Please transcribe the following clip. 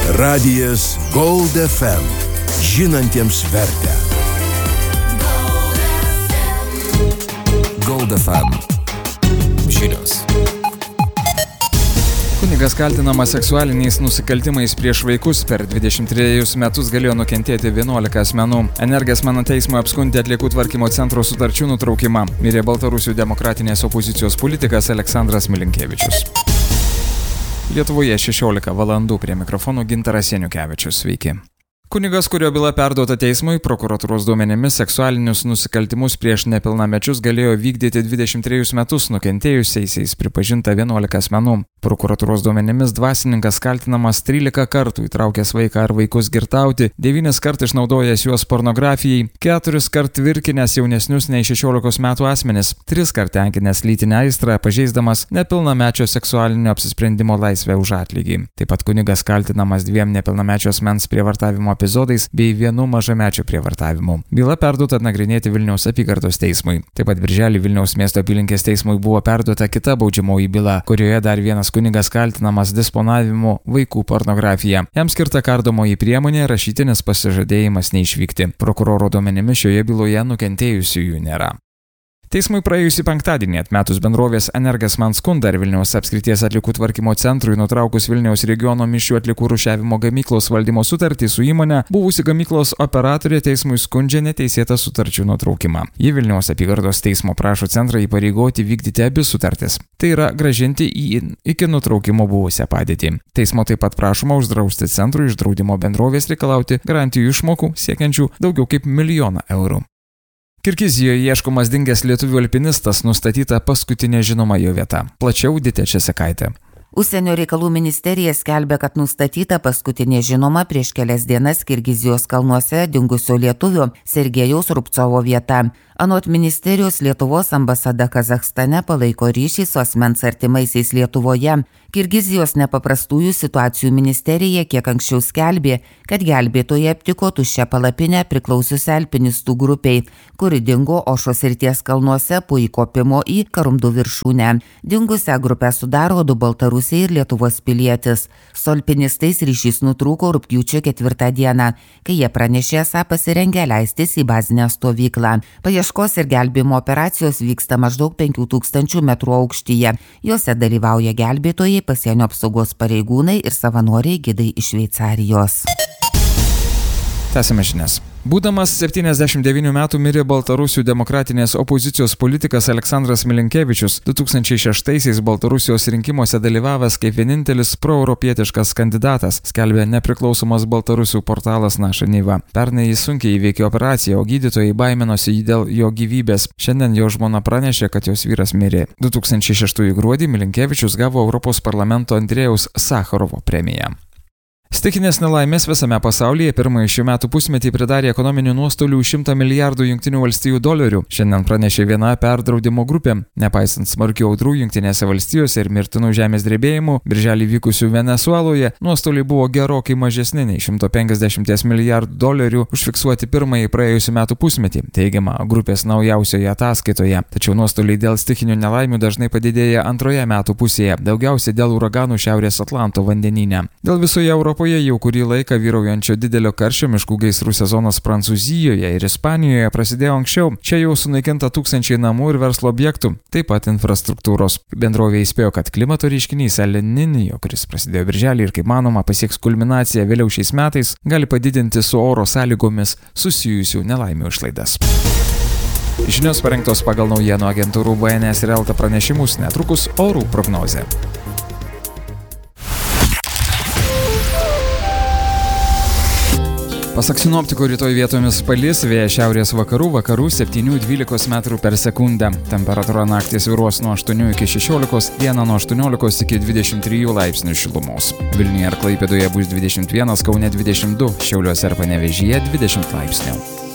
Radijas Gold FM. Žinantiems vertę. Gold FM. Žinios. Kunigas kaltinamas seksualiniais nusikaltimais prieš vaikus per 23 metus galėjo nukentėti 11 asmenų. Energesmano teismui apskundė atliekų tvarkymo centro sutarčių nutraukimą. Mirė Baltarusių demokratinės opozicijos politikas Aleksandras Milinkevičius. Lietuvoje 16 valandų, prie mikrofono Gintaras Janiukevičius. Sveiki. Kunigas, kurio byla perduota teismui, prokuratūros duomenimis seksualinius nusikaltimus prieš nepilnamečius galėjo vykdyti 23 metus, nukentėjusiais pripažinta 11 asmenų. Prokuratūros duomenimis dvasininkas kaltinamas 13 kartų įtraukęs vaiką ar vaikus girtauti, 9 kartų išnaudojęs juos pornografijai, 4 kartų virkinęs jaunesnius nei 16 metų asmenis, 3 kartų tenkinęs lytinę aistrą, pažeisdamas nepilnamečio seksualinio apsisprendimo laisvę už atlygį. Taip pat kunigas kaltinamas 2 nepilnamečio asmens prievartavimo epizodais bei 1 mažamečio prievartavimu. Byla perduota nagrinėti Vilniaus apygardos teismui. Taip pat birželį Vilniaus miesto apylinkės teismui buvo perduota kita baudžiamoji byla, kurioje dar vienas kunigas kaltinamas disponavimu vaikų pornografija. Jam skirta kardomoji priemonė rašytinis pasižadėjimas neišvykti. Prokuroro duomenimis šioje byloje nukentėjusiųjų nėra. Teismui praėjusį penktadienį atmetus bendrovės Energesman skundą ir Vilniaus apskrities atliekų tvarkymo centrui nutraukus Vilniaus regiono mišrių atliekų rūšiavimo gamyklos valdymo sutartį su įmonė, buvusi gamyklos operatorė teismui skundžia neteisėtą sutarčių nutraukimą. Ji Vilniaus apygardos teismo prašo centrą įpareigoti vykdyti abi sutartis. Tai yra grąžinti į iki nutraukimo buvusią padėtį. Teismo taip pat prašoma uždrausti centrui iš draudimo bendrovės reikalauti garantijų išmokų siekiančių daugiau kaip 1 milijoną eurų. Kirgizijoje ieškomas dingęs lietuvių alpinistas, nustatyta paskutinė žinoma jo vieta. Plačiau Ditė Česekaitė. Užsienio reikalų ministerija skelbia, kad nustatyta paskutinė žinoma prieš kelias dienas Kirgizijos kalnuose dingusio lietuvio Sergejaus Rubcovo vieta. Anot ministerijos Lietuvos ambasada Kazachstane palaiko ryšį su asmens artimaisiais Lietuvoje. Kirgizijos nepaprastųjų situacijų ministerija kiek anksčiau skelbė, kad gelbėtojai aptiko tuščią palapinę priklausiusią alpinistų grupiai, kuri dingo Ošos srities kalnuose po įkopimo į Karumdų viršūnę. Dingusią grupę sudaro 2 baltarusiai ir Lietuvos pilietis. Su alpinistais ryšys nutrūko rugpjūčio 4 dieną, kai jie pranešė esą pasirengę leistis į bazinę stovyklą. Paieškos ir gelbėjimo operacijos vyksta maždaug 5000 metrų aukštyje. Jose dalyvauja gelbėtojai, pasienio apsaugos pareigūnai ir savanoriai gidai iš Šveicarijos. Tęsime žinias. Būdamas 79 metų mirė Baltarusių demokratinės opozicijos politikas Aleksandras Milinkevičius, 2006-aisiais Baltarusijos rinkimuose dalyvavęs kaip vienintelis proeuropietiškas kandidatas, skelbė nepriklausomas Baltarusių portalas Naša Niva. Pernai jis sunkiai įveikė operaciją, o gydytojai baiminosi dėl jo gyvybės. Šiandien jo žmona pranešė, kad jos vyras mirė. 2006 gruodį Milinkevičius gavo Europos parlamento Andrėjaus Sacharovo premiją. Stichinės nelaimės visame pasaulyje pirmąjį šių metų pusmetį pridarė ekonominių nuostolių 100 milijardų Jungtinių valstijų dolerių. Šiandien pranešė viena perdraudimo grupė. Nepaisant smarkių audrų Jungtinėse valstijose ir mirtinų žemės drebėjimų, birželį vykusių Venesueloje, nuostoliai buvo gerokai mažesni nei 150 milijardų dolerių užfiksuoti pirmąjį praėjusių metų pusmetį, teigiama grupės naujausioje ataskaitoje. Tačiau nuostoliai dėl stichinių nelaimių dažnai padidėja antroje metų pusėje, daugiausiai dėl uraganų Šiaurės Atlanto vandenyne. Dėl visoje Europoje jau kurį laiką vyraujančio didelio karščio miškų gaisrų sezonas Prancūzijoje ir Ispanijoje prasidėjo anksčiau. Čia jau sunaikinta tūkstančiai namų ir verslo objektų, taip pat infrastruktūros. Bendrovė įspėjo, kad klimato reiškinys El Niño, kuris prasidėjo birželį ir kaip manoma pasieks kulminaciją vėliau šiais metais, gali padidinti su oro sąlygomis susijusių nelaimių išlaidas. Žinios parengtos pagal naujienų agentūrų BNS ir Elta pranešimus, netrukus orų prognozė. Pasak sinoptikų, rytoj vietomis palis, vėjas šiaurės vakarų 7–12 metrų per sekundę. Temperatūra naktį svyruos nuo 8 iki 16, dieną nuo 18 iki 23 laipsnių šilumos. Vilniuje ir Klaipėdoje bus 21, Kaune 22, Šiauliuose ir Panevėžyje 20 laipsnių.